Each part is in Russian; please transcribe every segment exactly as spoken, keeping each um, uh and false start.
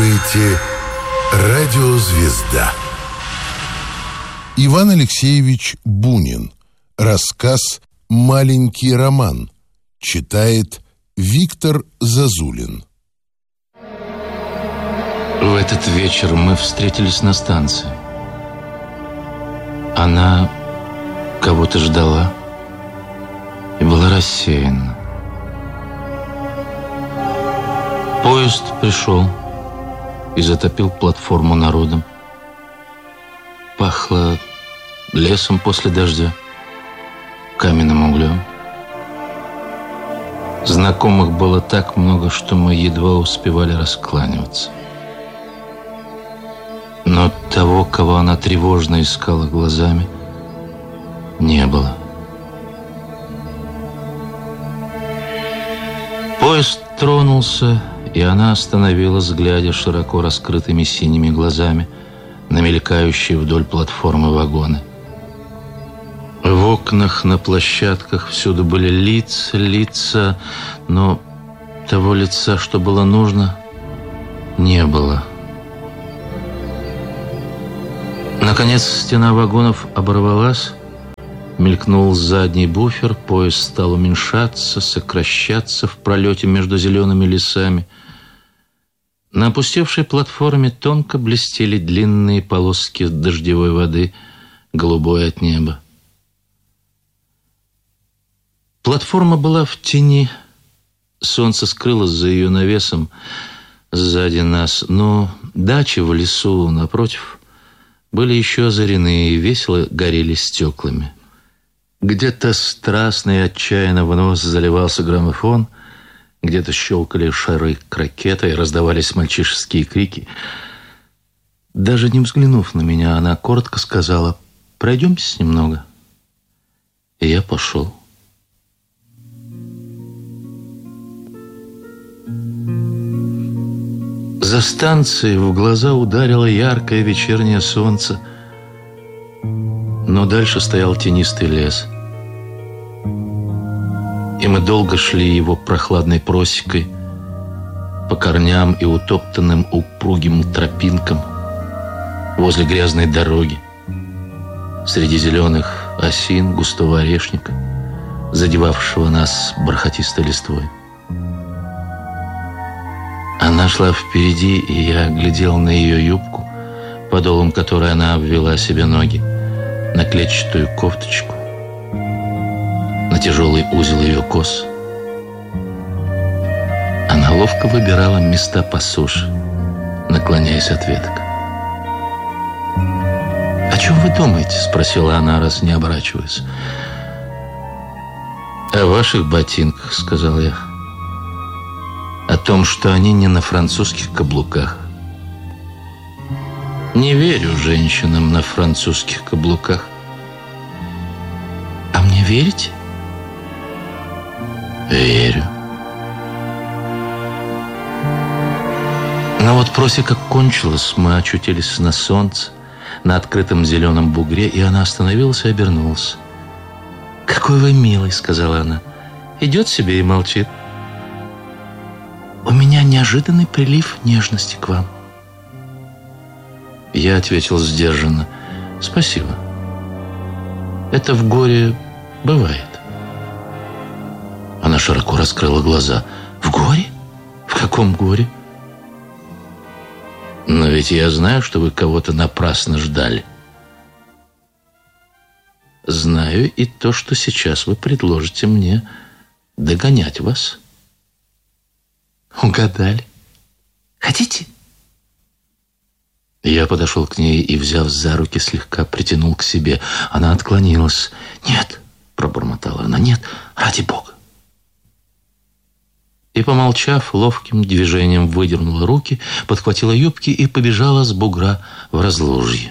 слушаете «Радиозвезда». Иван Алексеевич Бунин. Рассказ «Маленький роман». Читает Виктор Зазулин. В этот вечер мы встретились на станции. Она кого-то ждала и была рассеяна. Поезд пришел и затопил платформу народом. Пахло лесом после дождя, каменным углем. Знакомых было так много, что мы едва успевали раскланиваться. Но того, кого она тревожно искала глазами, не было. Поезд тронулся, и она остановилась, глядя широко раскрытыми синими глазами на мелькающие вдоль платформы вагоны. В окнах, на площадках всюду были лица, лица, но того лица, что было нужно, не было. Наконец стена вагонов оборвалась, мелькнул задний буфер, поезд стал уменьшаться, сокращаться в пролете между зелеными лесами. На опустевшей платформе тонко блестели длинные полоски дождевой воды, голубой от неба. Платформа была в тени, солнце скрылось за ее навесом сзади нас, но дачи в лесу напротив были еще озарены и весело горели стеклами. Где-то страстно и отчаянно в нос заливался граммофон, где-то щелкали шары крокета и раздавались мальчишеские крики. Даже не взглянув на меня, она коротко сказала: «Пройдемтесь немного». И я пошел. За станцией в глаза ударило яркое вечернее солнце, но дальше стоял тенистый лес. И мы долго шли его прохладной просекой по корням и утоптанным упругим тропинкам возле грязной дороги, среди зеленых осин, густого орешника, задевавшего нас бархатистой листвой. Она шла впереди, и я глядел на ее юбку, подолом которой она обвела себе ноги, на клетчатую кофточку, на тяжелый узел ее кос. Она ловко выбирала места по суше, наклоняясь от веток. «О чем вы думаете?» — спросила она, раз не оборачиваясь. «О ваших ботинках», — сказал я. «О том, что они не на французских каблуках». Не верю женщинам на французских каблуках. А мне верите? Верю. Но вот просека кончилась, мы очутились на солнце, на открытом зеленом бугре, и она остановилась и обернулась. «Какой вы милый», — сказала она. «Идет себе и молчит. У меня неожиданный прилив нежности к вам». Я ответил сдержанно: «Спасибо. Это в горе бывает». Она широко раскрыла глаза. «В горе? В каком горе?» «Но ведь я знаю, что вы кого-то напрасно ждали. Знаю и то, что сейчас вы предложите мне догонять вас». «Угадали. Хотите?» Я подошел к ней и, взяв за руки, слегка притянул к себе. Она отклонилась. «Нет», — пробормотала она, — «нет, ради Бога». И, помолчав, ловким движением выдернула руки, подхватила юбки и побежала с бугра в разлужье.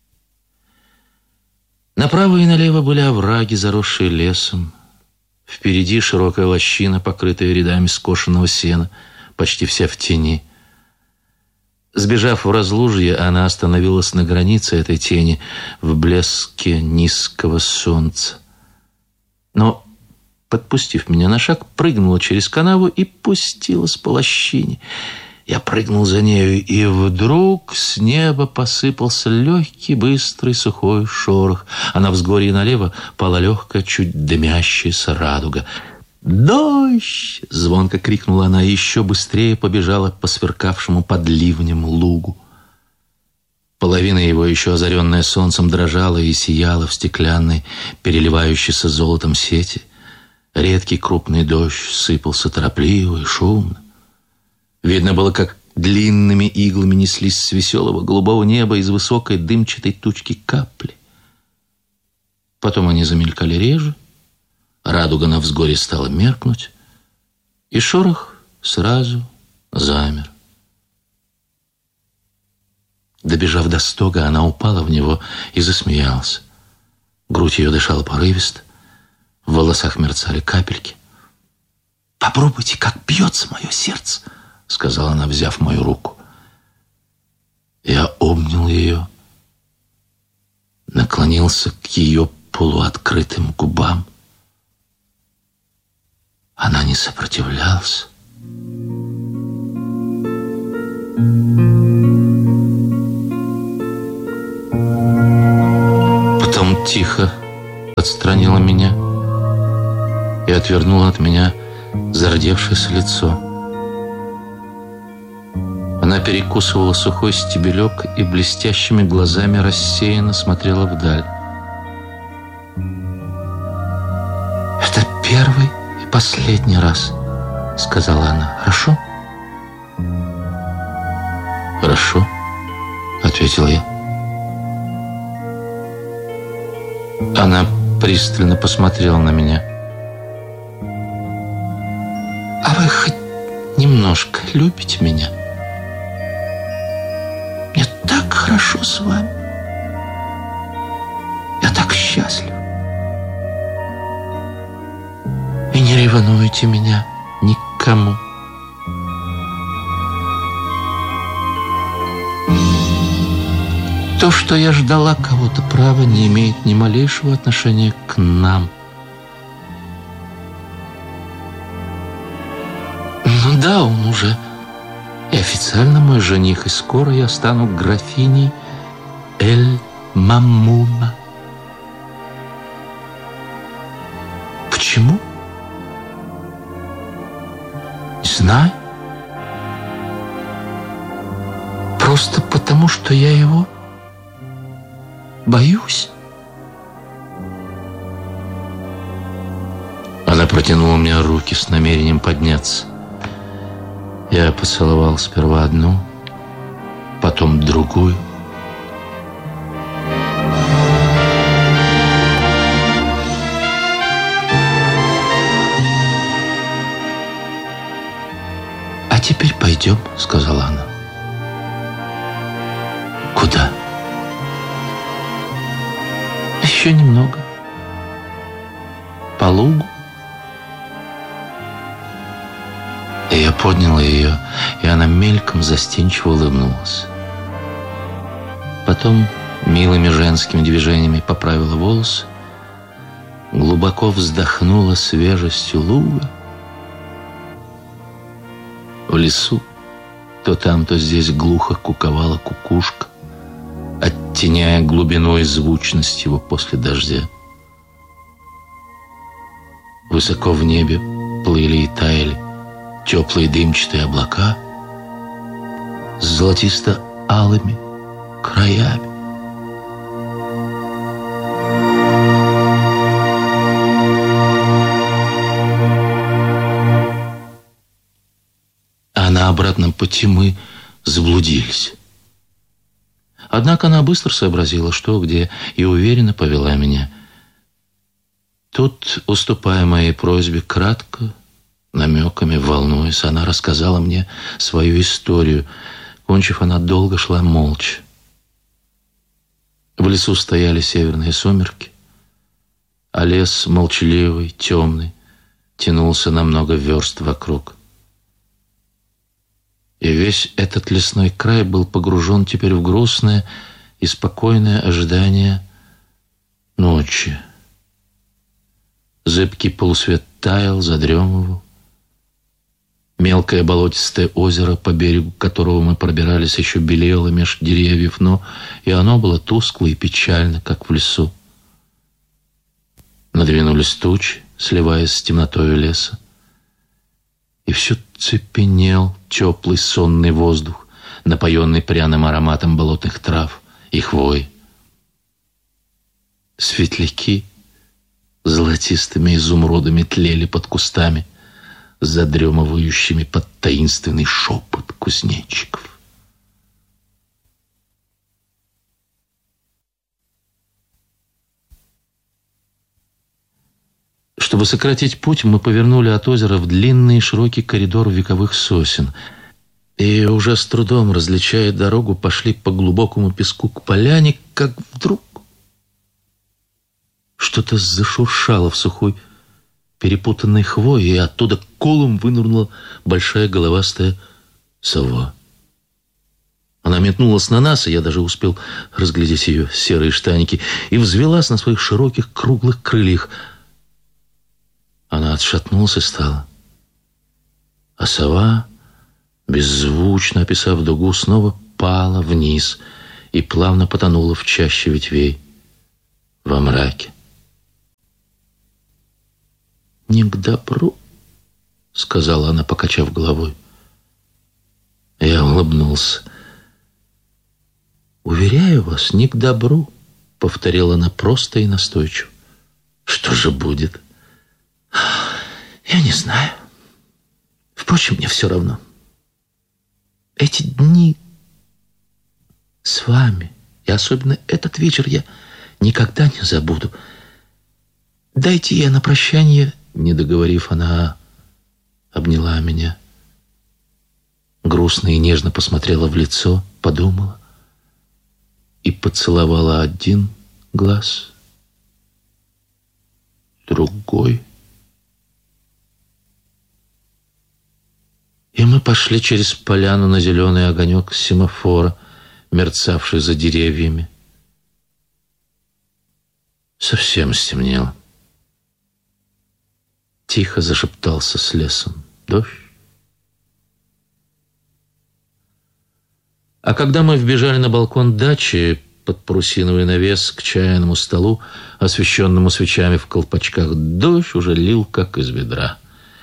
Направо и налево были овраги, заросшие лесом. Впереди широкая лощина, покрытая рядами скошенного сена, почти вся в тени. Сбежав в разлужье, она остановилась на границе этой тени в блеске низкого солнца. Но, подпустив меня на шаг, прыгнула через канаву и пустилась по лощине. Я прыгнул за нею, и вдруг с неба посыпался легкий, быстрый, сухой шорох, а на взгорье налево пала легкая, чуть дымящаяся радуга. «Дождь!» — звонко крикнула она, и еще быстрее побежала по сверкавшему под ливнем лугу. Половина его, еще озаренная солнцем, дрожала и сияла в стеклянной, переливающейся золотом сети. Редкий крупный дождь сыпался торопливо и шумно. Видно было, как длинными иглами неслись с веселого голубого неба из высокой дымчатой тучки капли. Потом они замелькали реже, радуга на взгоре стала меркнуть, и шорох сразу замер. Добежав до стога, она упала в него и засмеялась. Грудь ее дышала порывисто, в волосах мерцали капельки. «Попробуйте, как бьется мое сердце», — сказала она, взяв мою руку. Я обнял ее, наклонился к ее полуоткрытым губам. Она не сопротивлялась. Потом тихо отстранила меня и отвернула от меня зардевшееся лицо. Она перекусывала сухой стебелек и блестящими глазами рассеянно смотрела вдаль. «Это первый и последний раз», — сказала она. «Хорошо?» «Хорошо», — ответил я. Она пристально посмотрела на меня. «А вы хоть немножко любите меня? Мне так хорошо с вами. Я так счастлив. И не ревнуйте меня никому». То, что я ждала кого-то, право, не имеет ни малейшего отношения к нам. Ну да, он уже и официально мой жених, и скоро я стану графиней Эль-Мамуна. Почему? Не знаю. Просто потому, что я его боюсь. Она протянула мне руки с намерением подняться. Я поцеловал сперва одну, потом другую. «А теперь пойдем», — сказала она. «Куда?» «Еще немного. По лугу». И я поднял ее, и она мельком застенчиво улыбнулась. Потом милыми женскими движениями поправила волосы, глубоко вздохнула свежестью луга. В лесу то там, то здесь глухо куковала кукушка, оттеняя глубину и звучность его после дождя. Высоко в небе плыли и таяли теплые дымчатые облака с золотисто-алыми краями. А на обратном пути мы заблудились. Однако она быстро сообразила, что где, и уверенно повела меня. Тут, уступая моей просьбе, кратко, намеками, волнуясь, она рассказала мне свою историю. Кончив, она долго шла молча. В лесу стояли северные сумерки, а лес, молчаливый, темный, тянулся на много верст вокруг. И весь этот лесной край был погружен теперь в грустное и спокойное ожидание ночи. Зыбкий полусвет таял, задремывал. Мелкое болотистое озеро, по берегу которого мы пробирались, еще белело меж деревьев, но и оно было тускло и печально, как в лесу. Надвинулись тучи, сливаясь с темнотою леса, и все цепенел теплый сонный воздух, напоенный пряным ароматом болотных трав и хвои. Светляки золотистыми изумрудами тлели под кустами, задремывающими под таинственный шепот кузнечиков. Чтобы сократить путь, мы повернули от озера в длинный и широкий коридор вековых сосен, и, уже с трудом различая дорогу, пошли по глубокому песку к поляне, как вдруг что-то зашуршало в сухой перепутанной хвое, и оттуда колом вынырнула большая головастая сова. Она метнулась на нас, и я даже успел разглядеть ее серые штаники, и взвелась на своих широких круглых крыльях. Она отшатнулась и стала. А сова, беззвучно описав дугу, снова пала вниз и плавно потонула в чаще ветвей, во мраке. «Не к добру», — сказала она, покачав головой. Я улыбнулся. «Уверяю вас, не к добру», — повторила она просто и настойчиво. «Что же будет?» «Я не знаю. Впрочем, мне все равно. Эти дни с вами, и особенно этот вечер, я никогда не забуду. Дайте я на прощание...» Не договорив, она обняла меня, грустно и нежно посмотрела в лицо, подумала и поцеловала один глаз, другой. И мы пошли через поляну на зеленый огонек семафора, мерцавший за деревьями. Совсем стемнело. Тихо зашептался с лесом дождь. А когда мы вбежали на балкон дачи под парусиновый навес к чайному столу, освещенному свечами в колпачках, дождь уже лил, как из ведра.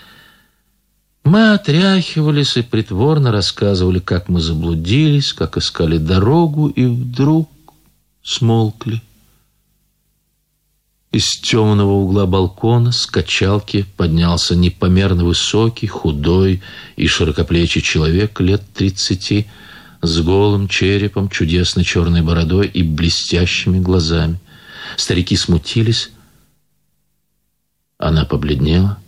Мы отряхивались и притворно рассказывали, как мы заблудились, как искали дорогу, и вдруг смолкли. Из темного угла балкона с качалки поднялся непомерно высокий, худой и широкоплечий человек лет тридцати, с голым черепом, чудесной черной бородой и блестящими глазами. Старики смутились. Она побледнела.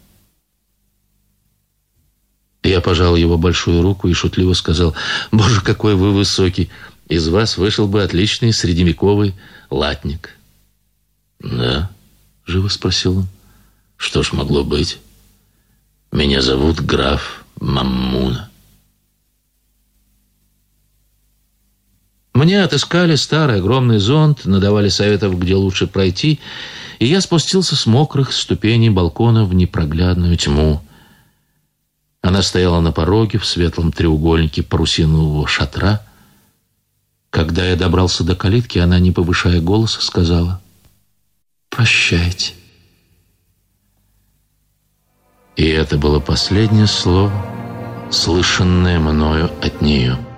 Я пожал его большую руку и шутливо сказал: «Боже, какой вы высокий! Из вас вышел бы отличный средневековый латник». «Да?» — живо спросил он. «Что ж могло быть? Меня зовут граф Маммуна». Мне отыскали старый огромный зонт, надавали советов, где лучше пройти, и я спустился с мокрых ступеней балкона в непроглядную тьму. Она стояла на пороге в светлом треугольнике парусинового шатра. Когда я добрался до калитки, она, не повышая голоса, сказала: «Прощайте». И это было последнее слово, слышанное мною от нее.